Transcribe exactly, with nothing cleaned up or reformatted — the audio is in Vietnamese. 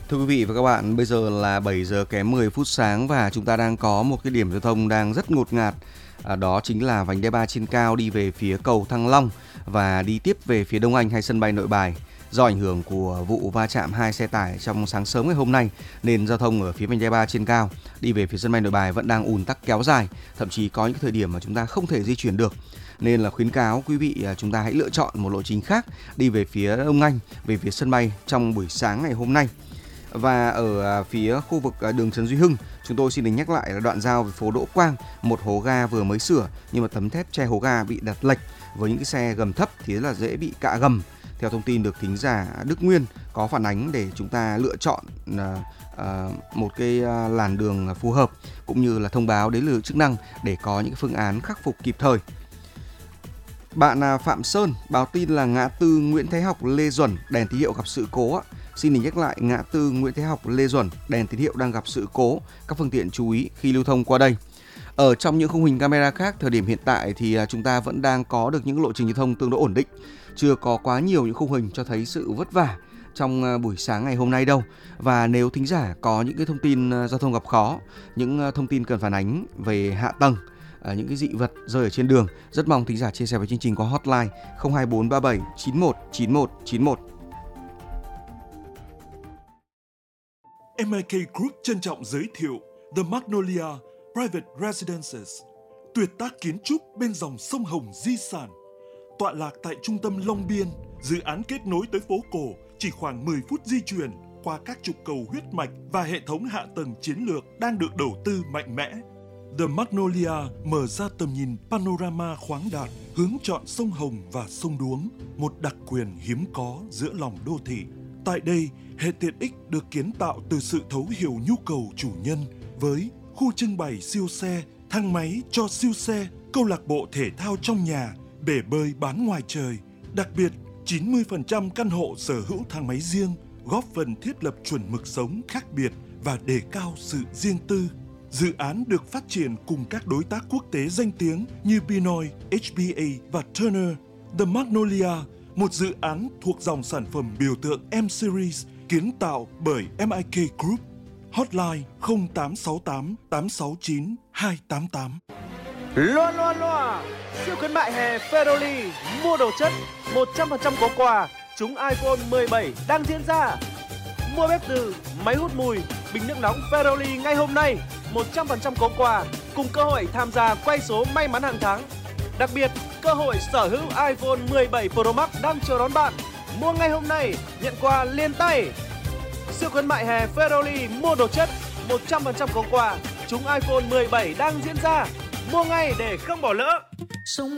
Thưa quý vị và các bạn, bây giờ là bảy giờ kém mười phút sáng và chúng ta đang có một cái điểm giao thông đang rất ngột ngạt. À, đó chính là vành đai ba trên cao đi về phía cầu Thăng Long và đi tiếp về phía Đông Anh hay sân bay Nội Bài. Do ảnh hưởng của vụ va chạm hai xe tải trong sáng sớm ngày hôm nay nên giao thông ở phía vành đai ba trên cao đi về phía sân bay Nội Bài vẫn đang ùn tắc kéo dài, thậm chí có những thời điểm mà chúng ta không thể di chuyển được. Nên là khuyến cáo quý vị chúng ta hãy lựa chọn một lộ trình khác đi về phía Đông Anh, về phía sân bay trong buổi sáng ngày hôm nay. Và ở phía khu vực đường Trần Duy Hưng, chúng tôi xin được nhắc lại là đoạn giao với phố Đỗ Quang, một hố ga vừa mới sửa nhưng mà tấm thép che hố ga bị đặt lệch, với những cái xe gầm thấp thì rất là dễ bị cạ gầm. Theo thông tin được thính giả Đức Nguyên có phản ánh để chúng ta lựa chọn uh, một cái làn đường phù hợp cũng như là thông báo đến lực lượng chức năng để có những phương án khắc phục kịp thời. Bạn Phạm Sơn báo tin là ngã tư Nguyễn Thái Học Lê Duẩn đèn tín hiệu gặp sự cố. Xin được nhắc lại, ngã tư Nguyễn Thái Học Lê Duẩn đèn tín hiệu đang gặp sự cố, các phương tiện chú ý khi lưu thông qua đây. Ở trong những khung hình camera khác, thời điểm hiện tại thì chúng ta vẫn đang có được những lộ trình giao thông tương đối ổn định, chưa có quá nhiều những khung hình cho thấy sự vất vả trong buổi sáng ngày hôm nay đâu. Và nếu thính giả có những cái thông tin giao thông gặp khó, những thông tin cần phản ánh về hạ tầng, những cái dị vật rơi ở trên đường, rất mong thính giả chia sẻ với chương trình qua hotline không hai bốn ba bảy chín một chín một chín một. em i ca Group trân trọng giới thiệu The Magnolia Private Residences, tuyệt tác kiến trúc bên dòng sông Hồng di sản. Tọa lạc tại trung tâm Long Biên, dự án kết nối tới phố cổ chỉ khoảng mười phút di chuyển qua các trục cầu huyết mạch và hệ thống hạ tầng chiến lược đang được đầu tư mạnh mẽ. The Magnolia mở ra tầm nhìn panorama khoáng đạt, hướng chọn sông Hồng và sông Đuống, một đặc quyền hiếm có giữa lòng đô thị. Tại đây, hệ tiện ích được kiến tạo từ sự thấu hiểu nhu cầu chủ nhân với khu trưng bày siêu xe, thang máy cho siêu xe, câu lạc bộ thể thao trong nhà, bể bơi bán ngoài trời. Đặc biệt, chín mươi phần trăm căn hộ sở hữu thang máy riêng, góp phần thiết lập chuẩn mực sống khác biệt và đề cao sự riêng tư. Dự án được phát triển cùng các đối tác quốc tế danh tiếng như Pinoy, hát bê a và Turner. The Magnolia, một dự án thuộc dòng sản phẩm biểu tượng M-Series kiến tạo bởi em i ca Group. Hotline không tám sáu tám tám sáu chín hai tám tám. Loa loa loa, siêu khuyến mại hè Ferroli, mua đồ chất một trăm phần trăm có quà, trúng iPhone mười bảy đang diễn ra. Mua bếp từ, máy hút mùi, bình nước nóng Ferroli ngay hôm nay, một trăm phần trăm có quà, cùng cơ hội tham gia quay số may mắn hàng tháng. Đặc biệt, cơ hội sở hữu iPhone mười bảy Pro Max đang chờ đón bạn. Mua ngay hôm nay, nhận quà liền tay. Siêu khuyến mại hè Ferroli mua đồ chất một trăm phần trăm có quà, trúng iPhone mười bảy đang diễn ra. Mua ngay để không bỏ lỡ.